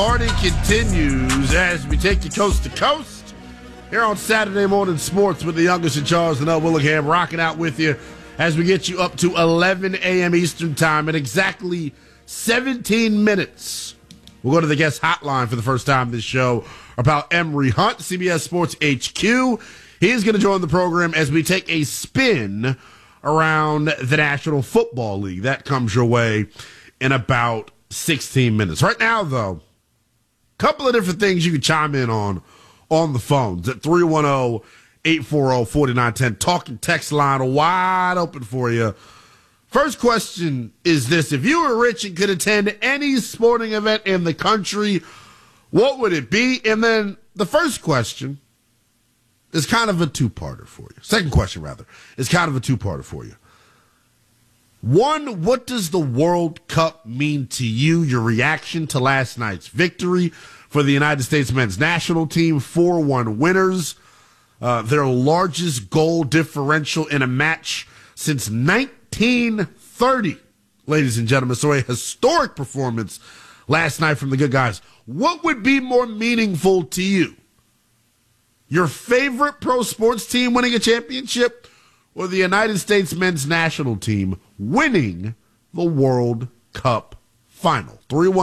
Party continues as we take you coast to coast here on Saturday Morning Sports with the youngest in Charles and L. Willingham, rocking out with you as we get you up to 11 a.m. Eastern Time in exactly 17 minutes. We'll go to the guest hotline for the first time this show about Emory Hunt, CBS Sports HQ. He's going to join the program as we take a spin around the National Football League. That comes your way in about 16 minutes. Right now, though, a couple of different things you can chime in on the phones at 310-840-4910. Talking text line wide open for you. First question is this. If you were rich and could attend any sporting event in the country, what would it be? And then the first question is kind of a two-parter for you. Second question, rather, is kind of a two-parter for you. One, what does the World Cup mean to you? Your reaction to last night's victory for the United States men's national team, 4-1 winners. Their largest goal differential in a match since 1930, ladies and gentlemen. So a historic performance last night from the good guys. What would be more meaningful to you? Your favorite pro sports team winning a championship or the United States men's national team winning the World Cup final?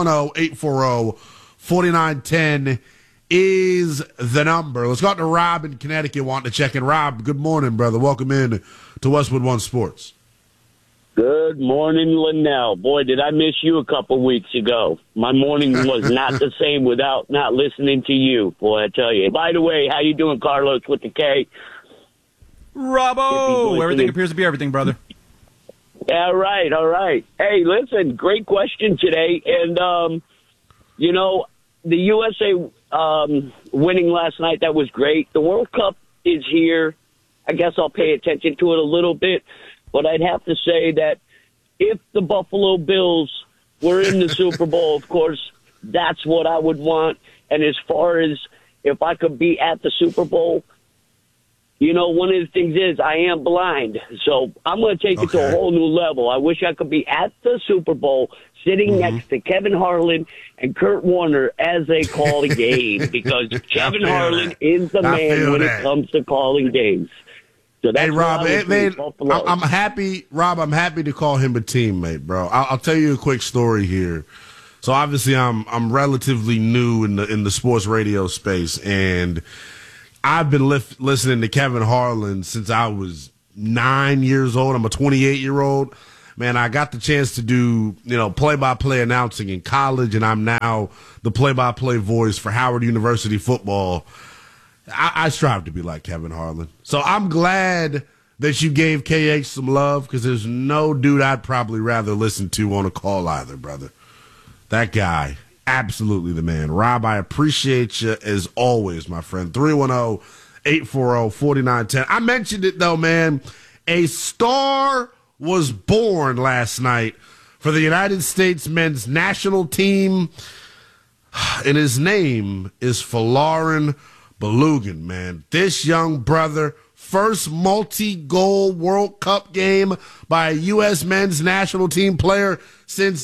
310-840-4910 is the number. Let's go out to Rob in Connecticut wanting to check in. Rob, good morning, brother. Welcome in to Westwood One Sports. Good morning, Linnell. Boy, did I miss you a couple weeks ago. My morning was not the same without not listening to you. Boy, I tell you. By the way, how you doing, Carlos, with the K? Robbo! Everything appears to be everything, brother. All right. Hey, listen, great question today. And, the USA winning last night, that was great. The World Cup is here. I guess I'll pay attention to it a little bit. But I'd have to say that if the Buffalo Bills were in the Super Bowl, of course, that's what I would want. And as far as if I could be at the Super Bowl, one of the things is I am blind. So I'm going to take it to a whole new level. I wish I could be at the Super Bowl sitting next to Kevin Harlan and Kurt Warner as they call the game, because Kevin Harlan is the man when it comes to calling games. So that's Rob, I'm happy. Rob, I'm happy to call him a teammate, bro. I'll tell you a quick story here. So obviously, I'm relatively new in the sports radio space, and I've been listening to Kevin Harlan since I was 9 years old. I'm a 28-year-old. Man, I got the chance to do play-by-play announcing in college, and I'm now the play-by-play voice for Howard University football. I strive to be like Kevin Harlan. So I'm glad that you gave KH some love, because there's no dude I'd probably rather listen to on a call either, brother. That guy, absolutely the man. Rob, I appreciate you as always, my friend. 310-840-4910. I mentioned it, though, man. A star was born last night for the United States men's national team, and his name is Folarin Balogun, man. This young brother, first multi-goal World Cup game by a U.S. men's national team player since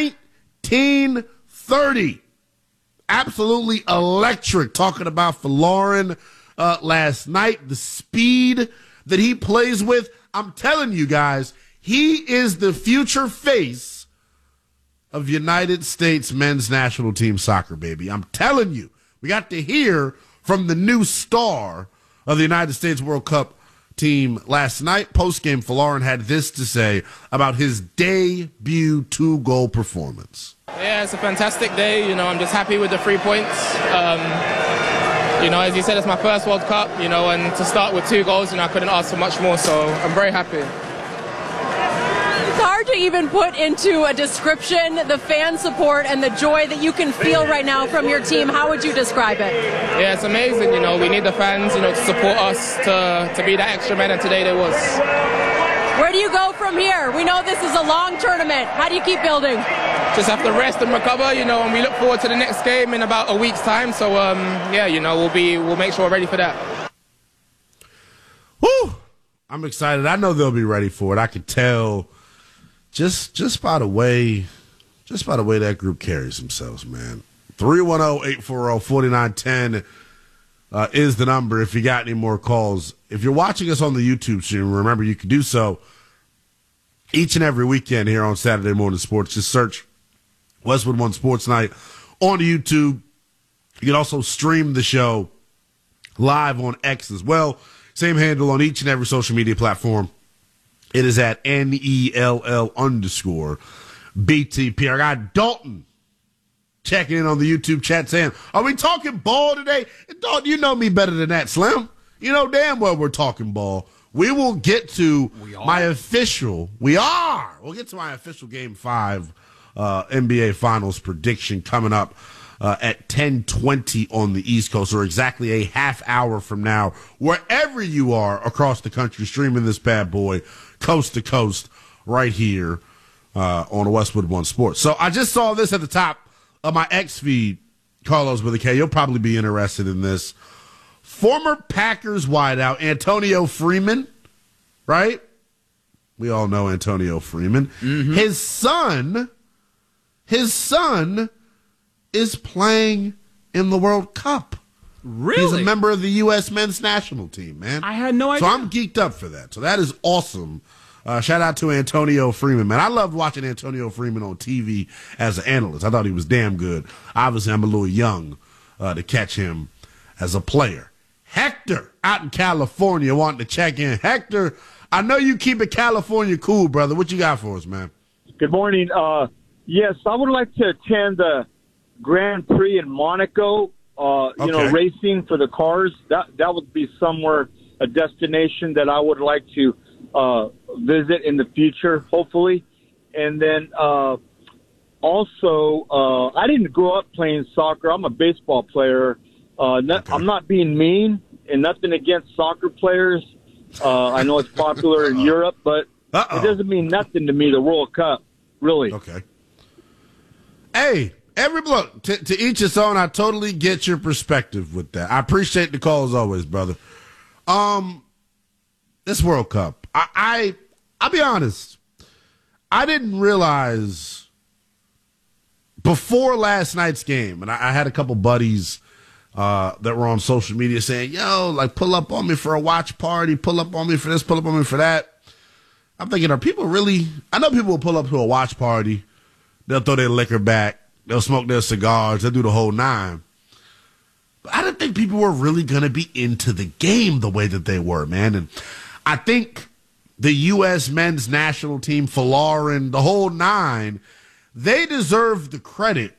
1930. Absolutely electric. Talking about Folarin last night, the speed that he plays with. I'm telling you guys, he is the future face of United States men's national team soccer, baby. I'm telling you. We got to hear from the new star of the United States World Cup team last night. Post-game, Folarin had this to say about his debut 2-goal performance. Yeah, it's a fantastic day. I'm just happy with the 3 points. As you said, it's my first World Cup, and to start with 2 goals, I couldn't ask for much more, so I'm very happy. It's hard to even put into a description the fan support and the joy that you can feel right now from your team. How would you describe it? Yeah, it's amazing. We need the fans, to support us, to be that extra man, and today there was. Where do you go from here? We know this is a long tournament. How do you keep building? Just have to rest and recover, and we look forward to the next game in about a week's time. So, we'll make sure we're ready for that. Woo! I'm excited. I know they'll be ready for it. I could tell just by the way that group carries themselves, man. 310-840-4910 is the number if you got any more calls. If you're watching us on the YouTube stream, remember you can do so each and every weekend here on Saturday Morning Sports. Just search Westwood One Sports Night on YouTube. You can also stream the show live on X as well. Same handle on each and every social media platform. It is at NELL_BTP. I got Dalton checking in on the YouTube chat saying, are we talking ball today? And Dalton, you know me better than that, Slim. You know damn well we're talking ball. We will get to my official. We'll get to my official Game 5 NBA Finals prediction coming up at 10:20 on the East Coast, or exactly a half hour from now, wherever you are across the country, streaming this bad boy coast to coast right here on Westwood One Sports. So I just saw this at the top of my X feed, Carlos with a K. You'll probably be interested in this. Former Packers wideout Antonio Freeman, right? We all know Antonio Freeman. Mm-hmm. His son is playing in the World Cup. Really? He's a member of the U.S. men's national team, man. I had no idea. So I'm geeked up for that. So that is awesome. Shout out to Antonio Freeman, man. I loved watching Antonio Freeman on TV as an analyst. I thought he was damn good. Obviously, I'm a little young to catch him as a player. Hector out in California wanting to check in. Hector, I know you keep it California cool, brother. What you got for us, man? Good morning. Yes, I would like to attend the Grand Prix in Monaco, racing for the cars. That would be somewhere, a destination that I would like to visit in the future, hopefully. And then also, I didn't grow up playing soccer. I'm a baseball player. I'm not being mean, and nothing against soccer players. I know it's popular in Europe, but it doesn't mean nothing to me, the World Cup, really. Okay. Hey, look, to each his own. I totally get your perspective with that. I appreciate the call as always, brother. This World Cup, I'll be honest, I didn't realize before last night's game, and I had a couple buddies that were on social media saying, yo, like, pull up on me for a watch party, pull up on me for this, pull up on me for that. I'm thinking, are people really, I know people will pull up to a watch party, they'll throw their liquor back, they'll smoke their cigars, they'll do the whole nine. But I didn't think people were really going to be into the game the way that they were, man. And I think the U.S. men's national team, Folarin, the whole nine, they deserve the credit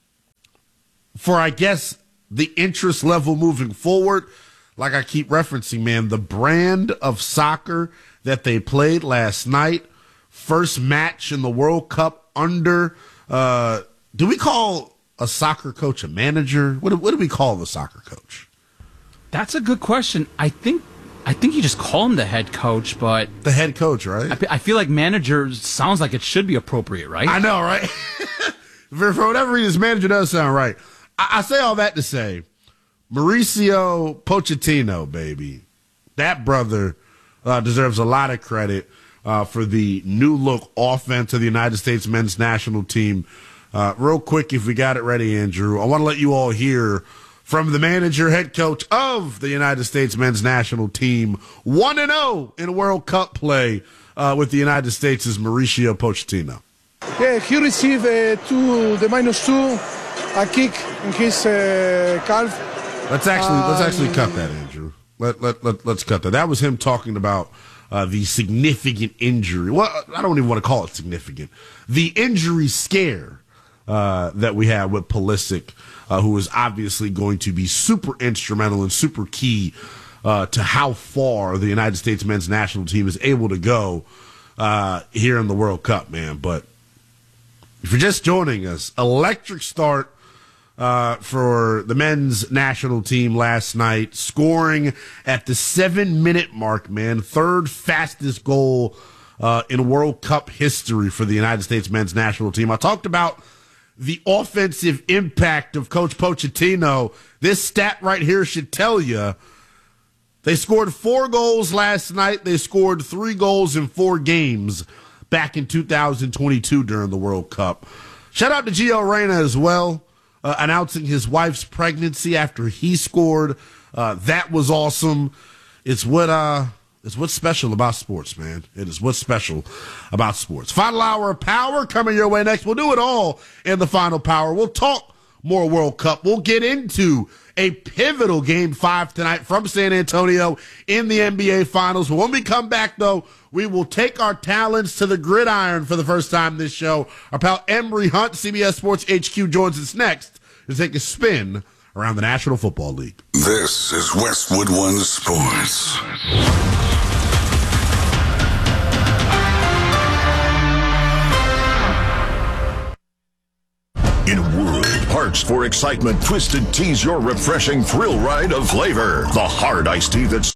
for, I guess, the interest level moving forward. Like I keep referencing, man, the brand of soccer that they played last night, first match in the World Cup under, do we call a soccer coach a manager? What do we call the soccer coach? That's a good question. I think you just call him the head coach, but the head coach, right? I feel like manager sounds like it should be appropriate, right? I know, right? For whatever reason, manager does sound right. I say all that to say, Mauricio Pochettino, baby, that brother deserves a lot of credit for the new look offense of the United States men's national team. Real quick, if we got it ready, Andrew, I want to let you all hear from the manager, head coach of the United States men's national team, 1-0 in World Cup play with the United States, is Mauricio Pochettino. Yeah, he received the -2, a kick in his calf. Let's actually cut that, Andrew. Let's cut that. That was him talking about the significant injury. Well, I don't even want to call it significant. The injury scare that we had with Pulisic, who is obviously going to be super instrumental and super key to how far the United States men's national team is able to go here in the World Cup, man. But if you're just joining us, electric start for the men's national team last night, scoring at the 7-minute mark, man. Third fastest goal in World Cup history for the United States men's national team. I talked about the offensive impact of Coach Pochettino. This stat right here should tell you they scored 4 goals last night. They scored 3 goals in 4 games back in 2022 during the World Cup. Shout out to Gio Reyna as well. announcing his wife's pregnancy after he scored. That was awesome. It's what's special about sports, man. It is what's special about sports. Final hour of Power coming your way next. We'll do it all in the Final Power. We'll talk more World Cup. We'll get into a pivotal Game 5 tonight from San Antonio in the NBA Finals. When we come back, though, we will take our talents to the gridiron for the first time this show. Our pal Emory Hunt, CBS Sports HQ, joins us next to take a spin around the National Football League. This is Westwood One Sports. In a world parched for excitement, Twisted Tea's your refreshing thrill ride of flavor. The hard iced tea that's